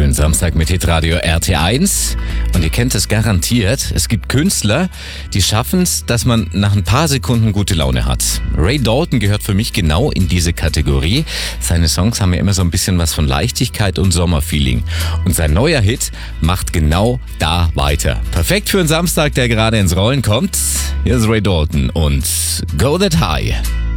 schönen Samstag mit Hitradio RT1. Und ihr kennt es garantiert, es gibt Künstler, die schaffen es, dass man nach ein paar Sekunden gute Laune hat. Ray Dalton gehört für mich genau in diese Kategorie. Seine Songs haben ja immer so ein bisschen was von Leichtigkeit und Sommerfeeling. Und sein neuer Hit macht genau da weiter. Perfekt für einen Samstag, der gerade ins Rollen kommt. Hier ist Ray Dalton und Go That High.